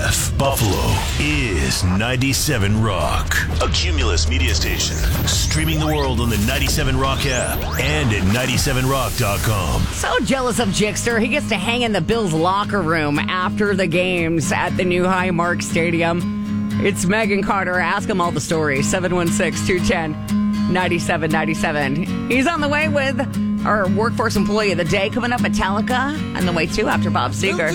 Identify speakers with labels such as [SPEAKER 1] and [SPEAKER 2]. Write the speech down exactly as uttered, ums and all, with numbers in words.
[SPEAKER 1] F. Buffalo is ninety-seven Rock. A Cumulus media station. Streaming the world on the ninety-seven Rock app and at ninety-seven rock dot com.
[SPEAKER 2] So jealous of Jixter. He gets to hang in the Bills locker room after the games at the new Highmark Stadium. It's Megan Carter. Ask him all the stories. seven one six, two one zero, nine seven nine seven. He's on the way with our Workforce Employee of the Day. Coming up, Metallica on the way too after Bob Seger.